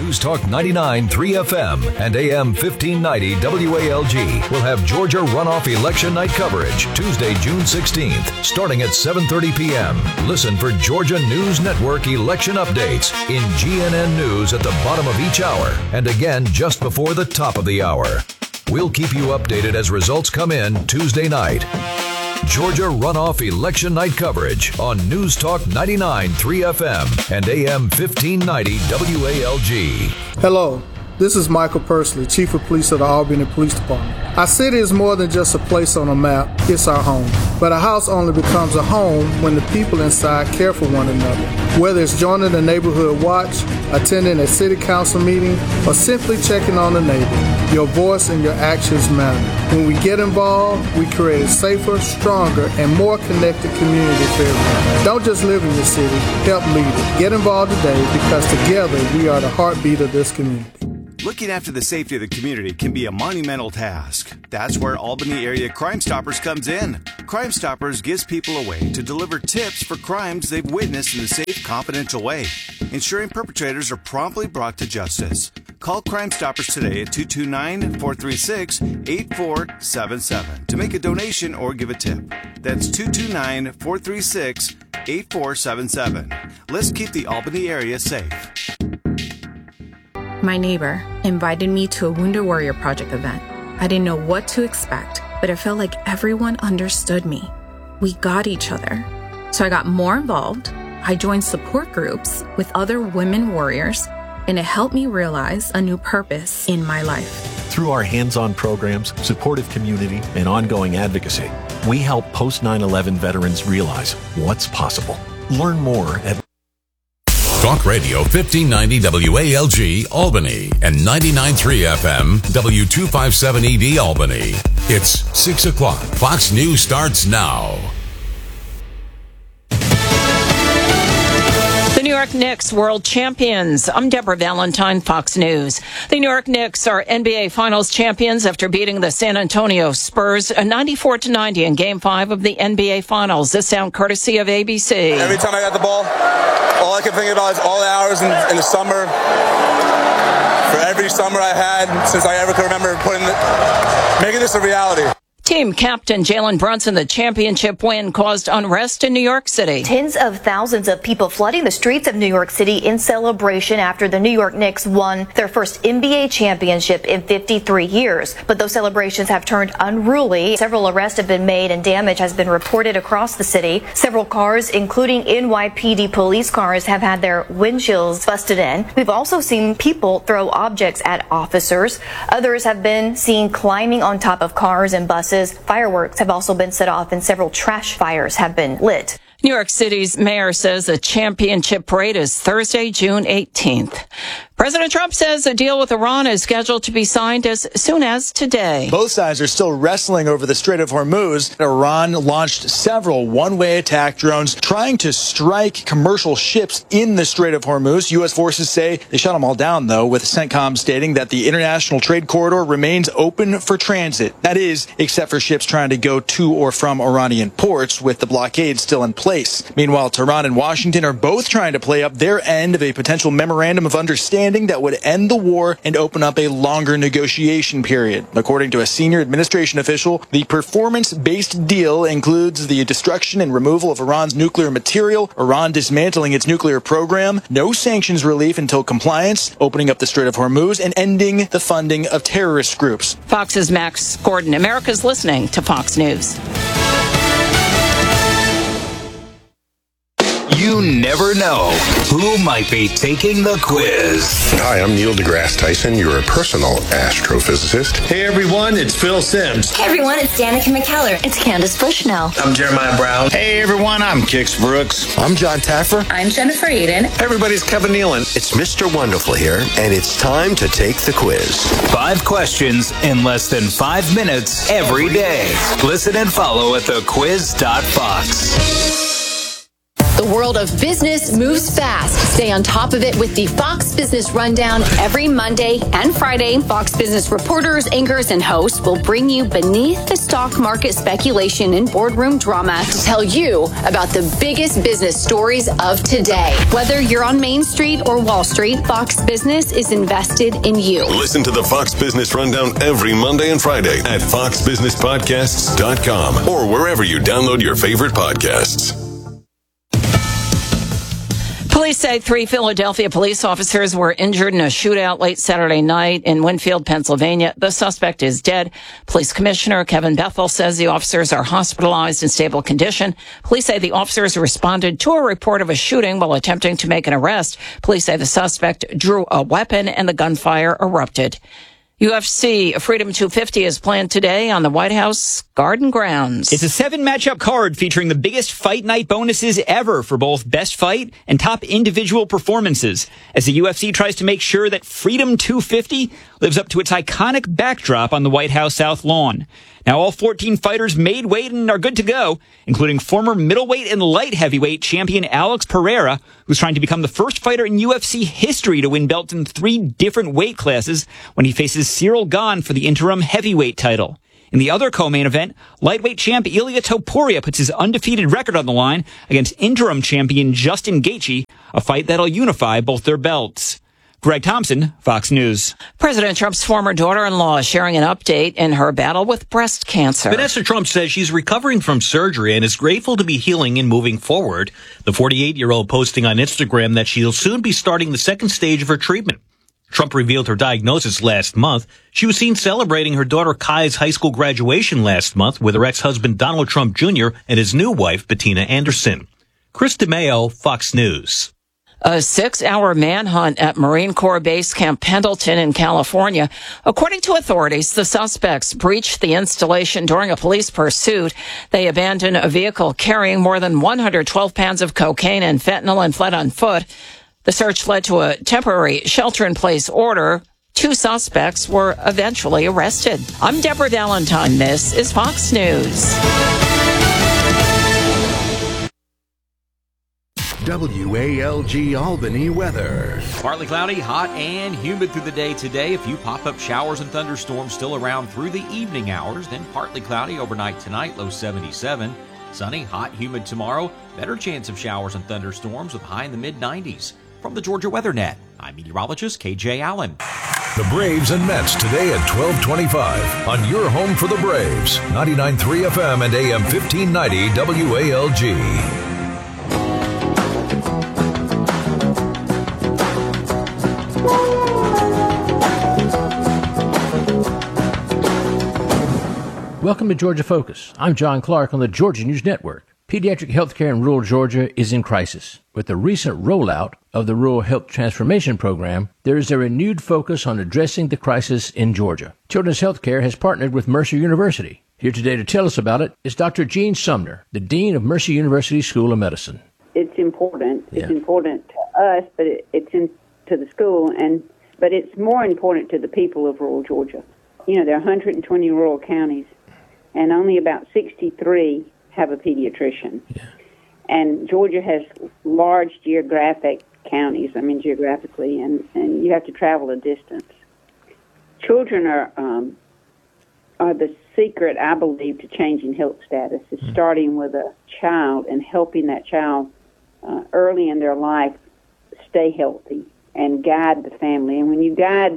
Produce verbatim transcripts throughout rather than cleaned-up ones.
News Talk ninety-nine point three F M and A M fifteen ninety W A L G will have Georgia runoff election night coverage Tuesday, June sixteenth, starting at seven thirty p.m. Listen for Georgia News Network election updates in G N N News at the bottom of each hour and again just before the top of the hour. We'll keep you updated as results come in Tuesday night. Georgia runoff election night coverage on News Talk ninety-nine point three F M and A M fifteen ninety W A L G. Hello, this is Michael Pursley, Chief of Police of the Albany Police Department. Our city is more than just a place on a map, it's our home. But a house only becomes a home when the people inside care for one another. Whether it's joining the neighborhood watch, attending a city council meeting, or simply checking on a neighbor, your voice and your actions matter. When we get involved, we create a safer, stronger, and more connected community for everyone. Don't just live in your city, help lead it. Get involved today because together we are the heartbeat of this community. Looking after the safety of the community can be a monumental task. That's where Albany Area Crime Stoppers comes in. Crime Stoppers gives people a way to deliver tips for crimes they've witnessed in a safe, confidential way, ensuring perpetrators are promptly brought to justice. Call Crime Stoppers today at two two nine, four three six, eight four seven seven to make a donation or give a tip. That's two two nine, four three six, eight four seven seven. Let's keep the Albany area safe. My neighbor invited me to a Wounded Warrior Project event. I didn't know what to expect, but it felt like everyone understood me. We got each other. So I got more involved. I joined support groups with other women warriors, and it helped me realize a new purpose in my life. Through our hands-on programs, supportive community, and ongoing advocacy, we help post nine eleven veterans realize what's possible. Learn more at Talk Radio fifteen ninety W A L G Albany and ninety-nine point three F M W two fifty-seven E D Albany. It's six o'clock. Fox News starts now. The New York Knicks world champions. I'm Deborah Valentine, Fox News. The New York Knicks are N B A Finals champions after beating the San Antonio Spurs ninety-four to ninety in Game five of the N B A Finals. This sound courtesy of A B C. Every time I got the ball, all I can think about is all the hours in, in the summer. For every summer I had since I ever could remember putting the, making this a reality. Team captain Jalen Brunson, the championship win caused unrest in New York City. Tens of thousands of people flooding the streets of New York City in celebration after the New York Knicks won their first N B A championship in fifty-three years. But those celebrations have turned unruly. Several arrests have been made and damage has been reported across the city. Several cars, including N Y P D police cars, have had their windshields busted in. We've also seen people throw objects at officers. Others have been seen climbing on top of cars and buses. Fireworks have also been set off and several trash fires have been lit. New York City's mayor says the championship parade is Thursday, June eighteenth. President Trump says a deal with Iran is scheduled to be signed as soon as today. Both sides are still wrestling over the Strait of Hormuz. Iran launched several one-way attack drones trying to strike commercial ships in the Strait of Hormuz. U S forces say they shot them all down, though, with CENTCOM stating that the international trade corridor remains open for transit. That is, except for ships trying to go to or from Iranian ports, with the blockade still in place. Meanwhile, Tehran and Washington are both trying to play up their end of a potential memorandum of understanding that would end the war and open up a longer negotiation period. According to a senior administration official, the performance-based deal includes the destruction and removal of Iran's nuclear material, Iran dismantling its nuclear program, no sanctions relief until compliance, opening up the Strait of Hormuz, and ending the funding of terrorist groups. Fox's Max Gordon. America's listening to Fox News. You never know who might be taking the quiz. Hi, I'm Neil deGrasse Tyson, your personal astrophysicist. Hey everyone, it's Phil Sims. Hey everyone, it's Danica McKellar. It's Candace Bushnell. I'm Jeremiah Brown. Hey everyone, I'm Kix Brooks. I'm John Taffer. I'm Jennifer Eden. Everybody's Kevin Nealon. It's Mister Wonderful here, and it's time to take the quiz. Five questions in less than five minutes every day. Listen and follow at the quiz dot fox. The world of business moves fast. Stay on top of it with the Fox Business Rundown every Monday and Friday. Fox Business reporters, anchors, and hosts will bring you beneath the stock market speculation and boardroom drama to tell you about the biggest business stories of today. Whether you're on Main Street or Wall Street, Fox Business is invested in you. Listen to the Fox Business Rundown every Monday and Friday at fox business podcasts dot com or wherever you download your favorite podcasts. Police say three Philadelphia police officers were injured in a shootout late Saturday night in Winfield, Pennsylvania. The suspect is dead. Police Commissioner Kevin Bethel says the officers are hospitalized in stable condition. Police say the officers responded to a report of a shooting while attempting to make an arrest. Police say the suspect drew a weapon and the gunfire erupted. U F C Freedom two fifty is planned today on the White House Garden grounds. It's a seven matchup card featuring the biggest fight night bonuses ever for both best fight and top individual performances, as the U F C tries to make sure that Freedom two fifty lives up to its iconic backdrop on the White House South Lawn. Now, all fourteen fighters made weight and are good to go, including former middleweight and light heavyweight champion Alex Pereira, who's trying to become the first fighter in U F C history to win belts in three different weight classes when he faces Cyril Gane for the interim heavyweight title. In the other co-main event, lightweight champ Ilia Topuria puts his undefeated record on the line against interim champion Justin Gaethje, a fight that'll unify both their belts. Greg Thompson, Fox News. President Trump's former daughter-in-law is sharing an update in her battle with breast cancer. Vanessa Trump says she's recovering from surgery and is grateful to be healing and moving forward. The forty-eight-year-old posting on Instagram that she'll soon be starting the second stage of her treatment. Trump revealed her diagnosis last month. She was seen celebrating her daughter Kai's high school graduation last month with her ex-husband Donald Trump Junior and his new wife Bettina Anderson. Chris DeMeo, Fox News. A six-hour manhunt at Marine Corps Base Camp Pendleton in California. According to authorities, the suspects breached the installation during a police pursuit. They abandoned a vehicle carrying more than one hundred twelve pounds of cocaine and fentanyl and fled on foot. The search led to a temporary shelter-in-place order. Two suspects were eventually arrested. I'm Deborah Valentine. This is Fox News. W A L G Albany weather. Partly cloudy, hot and humid through the day today. A few pop-up showers and thunderstorms still around through the evening hours. Then partly cloudy overnight tonight, low seventy-seven. Sunny, hot, humid tomorrow. Better chance of showers and thunderstorms with high in the mid nineties. From the Georgia Weather Net, I'm meteorologist K J Allen. The Braves and Mets today at twelve twenty-five on your home for the Braves. ninety-nine point three F M and A M fifteen ninety W A L G. Welcome to Georgia Focus. I'm John Clark on the Georgia News Network. Pediatric healthcare in rural Georgia is in crisis. With the recent rollout of the Rural Health Transformation Program, there is a renewed focus on addressing the crisis in Georgia. Children's Healthcare has partnered with Mercer University. Here today to tell us about it is Doctor Jean Sumner, the Dean of Mercer University School of Medicine. It's important. Yeah. It's important to us, but it, it's in, to the school, and but it's more important to the people of rural Georgia. You know, there are one hundred twenty rural counties, and only about sixty-three have a pediatrician. Yeah. And Georgia has large geographic counties, I mean geographically, and, and you have to travel a distance. Children are um, are the secret, I believe, to changing health status, is mm-hmm. starting with a child and helping that child uh, early in their life stay healthy and guide the family. And when you guide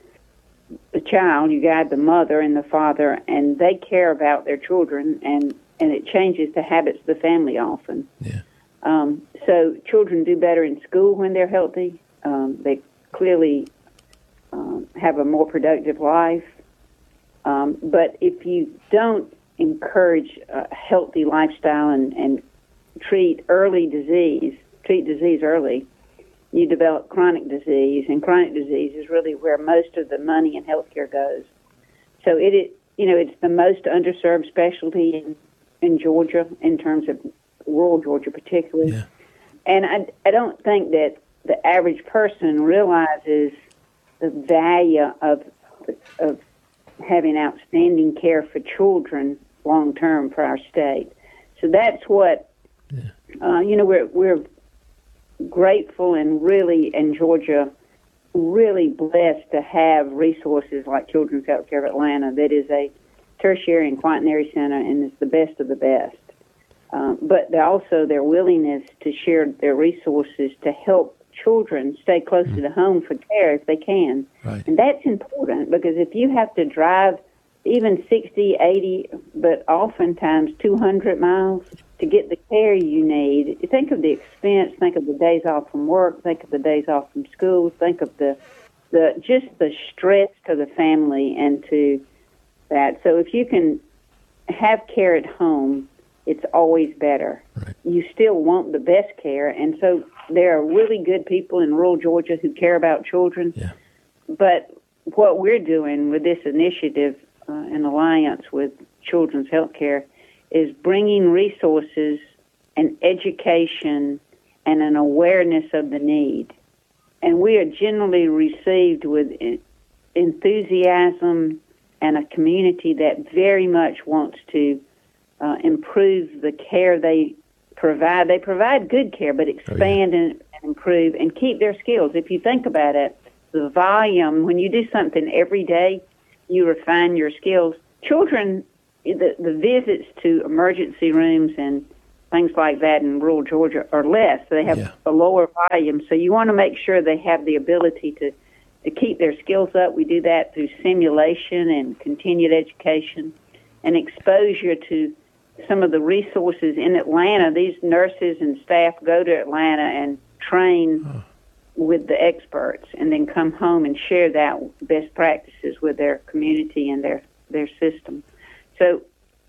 the child, you guide the mother and the father, and they care about their children, and, and it changes the habits of the family often. Yeah. Um, so children do better in school when they're healthy. Um, they clearly um, have a more productive life. Um, but if you don't encourage a healthy lifestyle and, and treat early disease, treat disease early, you develop chronic disease, and chronic disease is really where most of the money in healthcare goes. So it is, you know, it's the most underserved specialty in, in Georgia, in terms of rural Georgia particularly. Yeah. And I, I don't think that the average person realizes the value of of having outstanding care for children long term for our state. So that's what yeah. uh, you know, we're we're grateful and really in Georgia, really blessed to have resources like Children's Healthcare of Atlanta that is a tertiary and quaternary center and is the best of the best. Um, but they also their willingness to share their resources to help children stay closer mm. to home for care if they can. Right. And that's important because if you have to drive even sixty, eighty, but oftentimes two hundred miles to get the care you need, think of the expense, think of the days off from work, think of the days off from school, think of the, the just the stress to the family and to that. So if you can have care at home, it's always better. Right. You still want the best care, and so there are really good people in rural Georgia who care about children. Yeah. But what we're doing with this initiative uh, in alliance with Children's Healthcare is bringing resources and education and an awareness of the need. And we are generally received with enthusiasm and a community that very much wants to Uh, improve the care they provide. They provide good care, but expand oh, yeah. and, and improve and keep their skills. If you think about it, the volume, when you do something every day, you refine your skills. Children, the, the visits to emergency rooms and things like that in rural Georgia are less. They have yeah. a lower volume, so you want to make sure they have the ability to, to keep their skills up. We do that through simulation and continued education and exposure to some of the resources in Atlanta. These nurses and staff go to Atlanta and train oh. with the experts and then come home and share that best practices with their community and their, their system. So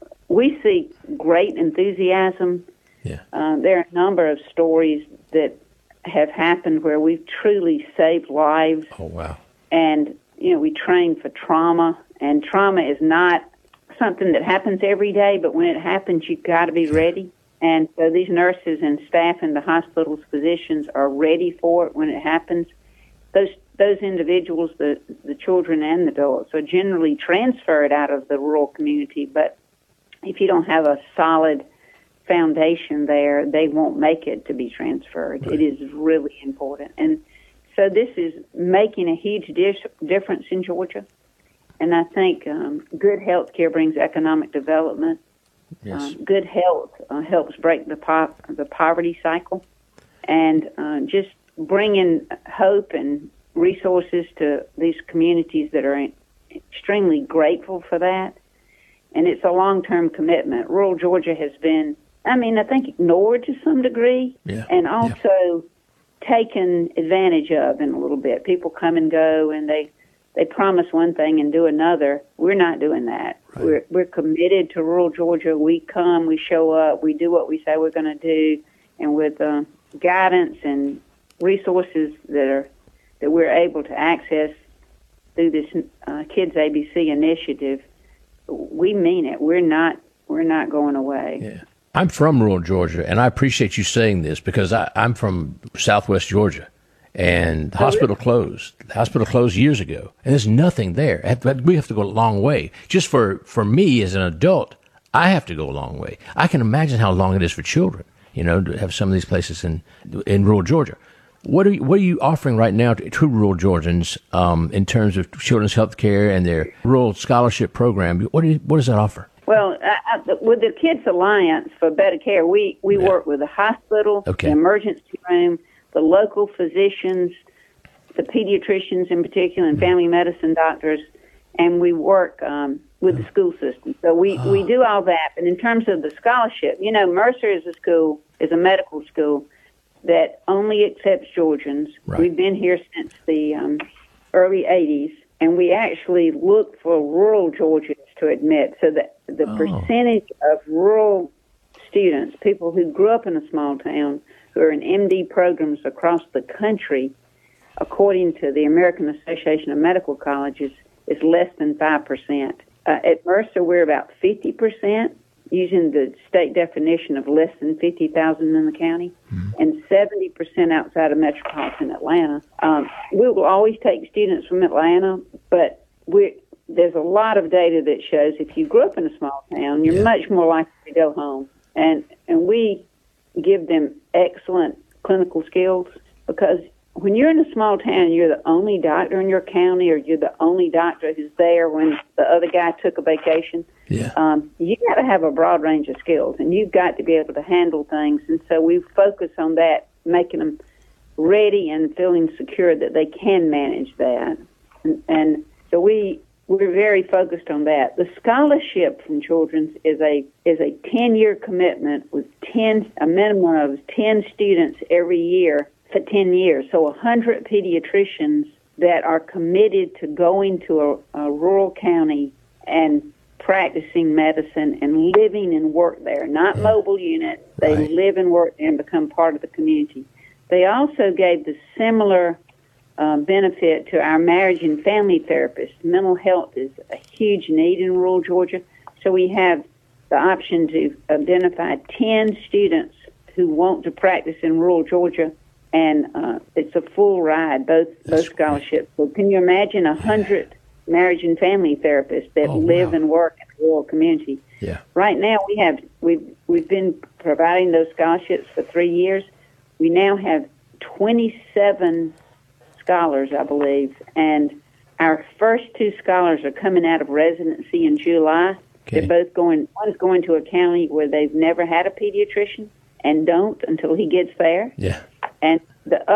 we see great enthusiasm. Yeah. Uh, there are a number of stories that have happened where we've truly saved lives. Oh, wow. And, you know, we train for trauma, and trauma is not something that happens every day, but when it happens, you've got to be ready. And so these nurses and staff in the hospitals, physicians are ready for it when it happens. Those those individuals, the, the children and the adults, are generally transferred out of the rural community, but if you don't have a solid foundation there, they won't make it to be transferred. Right. It is really important. And so this is making a huge dis- difference in Georgia. And I think um, good health care brings economic development. Yes. Um, good health uh, helps break the po- the poverty cycle, and uh, just bringing hope and resources to these communities that are in- extremely grateful for that. And it's a long-term commitment. Rural Georgia has been, I mean, I think ignored to some degree, yeah. and also yeah. taken advantage of in a little bit. People come and go, and they They promise one thing and do another. We're not doing that. Right. We're we're committed to rural Georgia. We come, we show up, we do what we say we're going to do, and with uh, guidance and resources that are that we're able to access through this uh, Kids A B C initiative, we mean it. We're not we're not going away. Yeah. I'm from rural Georgia, and I appreciate you saying this because I, I'm from Southwest Georgia. And the oh, hospital really? closed. The hospital closed years ago, and there's nothing there. We have to go a long way. Just for, for me as an adult, I have to go a long way. I can imagine how long it is for children, you know, to have some of these places in in rural Georgia. What are you, what are you offering right now to, to rural Georgians um, in terms of children's health care and their rural scholarship program? What, do you, what does that offer? Well, uh, with the Kids Alliance for Better Care, we, we yeah. work with the hospital, okay. the emergency room, the local physicians, the pediatricians in particular, and family medicine doctors, and we work um, with the school system. So we, oh. we do all that. And in terms of the scholarship, you know, Mercer is a school, is a medical school that only accepts Georgians. Right. We've been here since the um, early eighties, and we actually look for rural Georgians to admit. So that the oh. percentage of rural students, people who grew up in a small town, who are in M D programs across the country, according to the American Association of Medical Colleges, is less than five percent. Uh, at Mercer, we're about fifty percent, using the state definition of less than fifty thousand in the county, mm-hmm. and seventy percent outside of metropolitan Atlanta. Um, we will always take students from Atlanta, but we're, there's a lot of data that shows if you grew up in a small town, you're yeah. much more likely to go home. And, and we give them excellent clinical skills, because when you're in a small town, you're the only doctor in your county, or you're the only doctor who's there when the other guy took a vacation. Yeah. Um, you got to have a broad range of skills, and you've got to be able to handle things. And so we focus on that, making them ready and feeling secure that they can manage that. And, and so we we're very focused on that. The scholarship from Children's is a is a ten year commitment with ten a minimum of ten students every year for ten years. So a hundred pediatricians that are committed to going to a, a rural county and practicing medicine and living and work there, not yeah. mobile units. They right. live and work and become part of the community. They also gave the similar uh, benefit to our marriage and family therapists. Mental health is a huge need in rural Georgia, so we have the option to identify ten students who want to practice in rural Georgia, and uh, it's a full ride, both That's both scholarships. Great. So can you imagine a hundred marriage and family therapists that oh, live wow. and work in the rural community? Yeah. Right now, we have we've we've been providing those scholarships for three years. We now have twenty-seven scholars, I believe, and our first two scholars are coming out of residency in July. Okay. They're both going. One's going to a county where they've never had a pediatrician and don't until he gets there. Yeah. And the